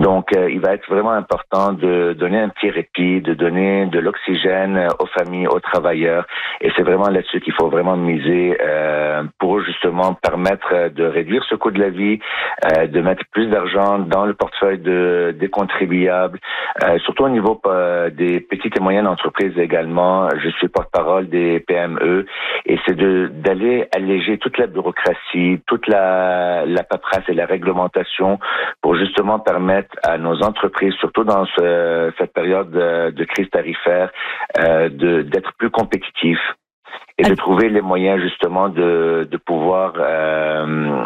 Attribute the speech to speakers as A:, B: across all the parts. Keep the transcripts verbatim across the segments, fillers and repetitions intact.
A: Donc, euh, il va être vraiment important de donner un petit répit, de donner de l'oxygène aux familles, aux travailleurs. Et c'est vraiment là-dessus qu'il faut vraiment miser euh, pour justement permettre de réduire ce coût de la vie, euh, de mettre plus d'argent dans le portefeuille de, des contribuables, euh, surtout au niveau euh, des petites et moyennes entreprises également. Je suis porte-parole des P M E et c'est de d'aller alléger toute la bureaucratie, toute la, la paperasse et la réglementation pour justement permettre à nos entreprises, surtout dans ce, cette période de, de crise tarifaire, euh, de, d'être plus compétitifs et de trouver les moyens justement de, de pouvoir euh,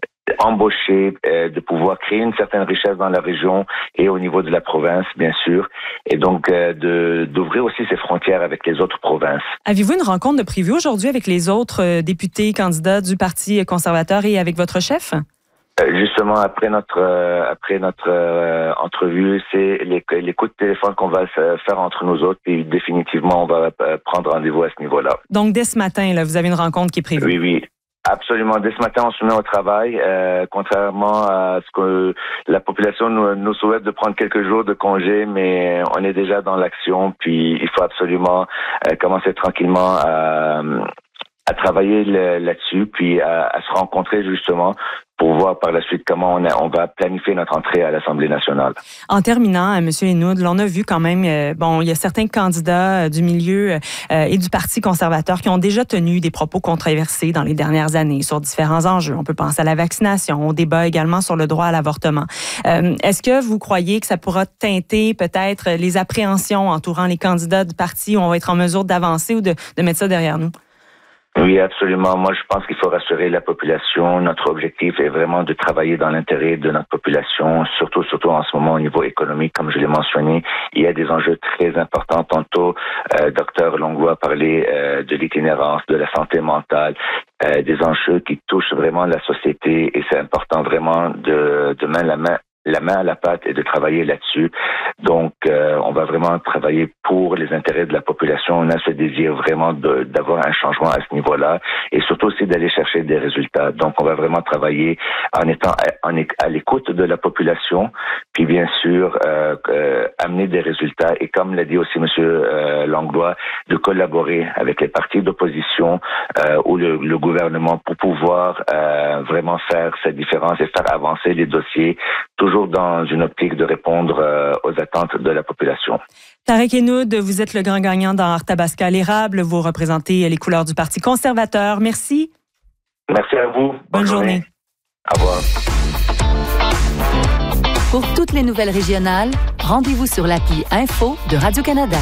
A: embaucher, euh, de pouvoir créer une certaine richesse dans la région et au niveau de la province, bien sûr, et donc euh, de, d'ouvrir aussi ses frontières avec les autres provinces.
B: Avez-vous une rencontre de prévue aujourd'hui avec les autres euh, députés, candidats du Parti conservateur et avec votre chef?
A: Justement, après notre euh, après notre euh, entrevue, c'est les, les coups de téléphone qu'on va faire entre nous autres, et définitivement, on va euh, prendre rendez-vous à ce niveau-là.
B: Donc, dès ce matin, là, vous avez une rencontre qui est prévue?
A: Oui, oui. Absolument. Dès ce matin, on se met au travail, euh, contrairement à ce que la population nous, nous souhaite de prendre quelques jours de congé, mais on est déjà dans l'action, puis il faut absolument euh, commencer tranquillement à, à travailler le, là-dessus, puis à, à se rencontrer justement pour voir par la suite comment on, a, on va planifier notre entrée à l'Assemblée nationale.
B: En terminant, M. Hinault, on a vu quand même, euh, bon, il y a certains candidats euh, du milieu euh, et du Parti conservateur qui ont déjà tenu des propos controversés dans les dernières années sur différents enjeux. On peut penser à la vaccination, au débat également sur le droit à l'avortement. Euh, est-ce que vous croyez que ça pourra teinter peut-être les appréhensions entourant les candidats du parti où on va être en mesure d'avancer ou de, de mettre ça derrière nous?
A: Oui, absolument. Moi, je pense qu'il faut rassurer la population. Notre objectif est vraiment de travailler dans l'intérêt de notre population, surtout, surtout en ce moment au niveau économique, comme je l'ai mentionné. Il y a des enjeux très importants. Tantôt, euh, Dr Longo a parlé euh, de l'itinérance, de la santé mentale, euh, des enjeux qui touchent vraiment la société, et c'est important vraiment de, de main à la main la main à la pâte et de travailler là-dessus. Donc, euh, on va vraiment travailler pour les intérêts de la population. On a ce désir vraiment de, d'avoir un changement à ce niveau-là, et surtout aussi d'aller chercher des résultats. Donc, on va vraiment travailler en étant à, en, à l'écoute de la population, puis bien sûr, euh, euh, amener des résultats. Et comme l'a dit aussi M. Euh, Langlois, de collaborer avec les partis d'opposition euh, ou le, le gouvernement pour pouvoir euh, vraiment faire cette différence et faire avancer les dossiers, toujours dans une optique de répondre euh, aux attentes de la population.
B: Tarek Henoud, vous êtes le grand gagnant dans Arthabasca à l'érable. Vous représentez les couleurs du Parti conservateur. Merci.
A: Merci à vous. Bonne,
B: Bonne journée.
A: journée. Au revoir.
C: Pour toutes les nouvelles régionales, rendez-vous sur l'appli Info de Radio-Canada.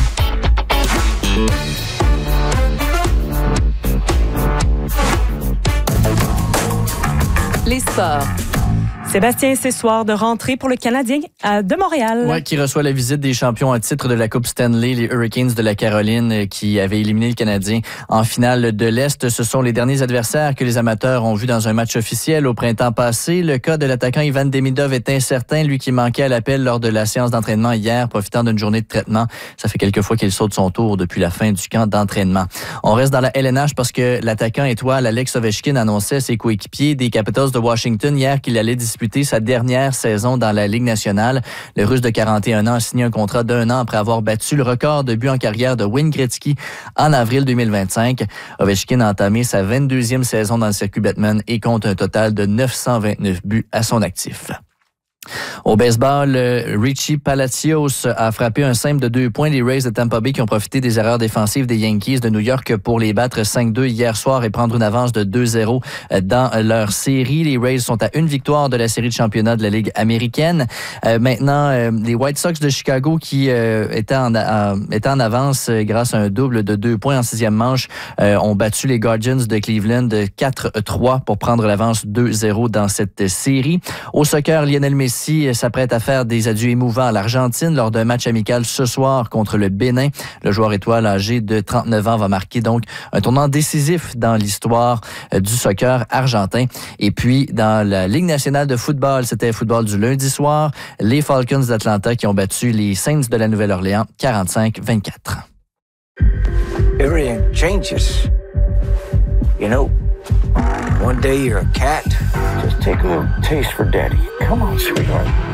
C: Les sports.
B: Sébastien, c'est soir de rentrée pour le Canadien de Montréal.
D: Oui, qui reçoit la visite des champions à titre de la Coupe Stanley, les Hurricanes de la Caroline, qui avaient éliminé le Canadien en finale de l'Est. Ce sont les derniers adversaires que les amateurs ont vus dans un match officiel au printemps passé. Le cas de l'attaquant Ivan Demidov est incertain, lui qui manquait à l'appel lors de la séance d'entraînement hier, profitant d'une journée de traitement. Ça fait quelques fois qu'il saute son tour depuis la fin du camp d'entraînement. On reste dans la L N H parce que l'attaquant étoile Alex Ovechkin annonçait à ses coéquipiers des Capitals de Washington hier qu'il allait disputer sa dernière saison dans la Ligue nationale. Le Russe de quarante et un ans a signé un contrat d'un an après avoir battu le record de buts en carrière de Wayne Gretzky en avril deux mille vingt-cinq. Ovechkin a entamé sa vingt-deuxième saison dans le circuit Bettman et compte un total de neuf cent vingt-neuf buts à son actif. Au baseball, Richie Palacios a frappé un simple de deux points. Les Rays de Tampa Bay qui ont profité des erreurs défensives des Yankees de New York pour les battre cinq deux hier soir et prendre une avance de deux zéro dans leur série. Les Rays sont à une victoire de la série de championnat de la Ligue américaine. Euh, maintenant, euh, les White Sox de Chicago qui euh, étaient, en, euh, étaient en avance euh, grâce à un double de deux points en sixième manche euh, ont battu les Guardians de Cleveland quatre trois pour prendre l'avance deux zéro dans cette série. Au soccer, Lionel Messi s'apprête à faire des adieux émouvants à l'Argentine lors d'un match amical ce soir contre le Bénin. Le joueur étoile âgé de trente-neuf ans va marquer donc un tournant décisif dans l'histoire du soccer argentin. Et puis, dans la Ligue nationale de football, c'était le football du lundi soir, les Falcons d'Atlanta qui ont battu les Saints de la Nouvelle-Orléans quarante-cinq vingt-quatre.
E: Everything changes. You know, one day you're a cat. Just take a little taste for daddy. Come on, sweetheart.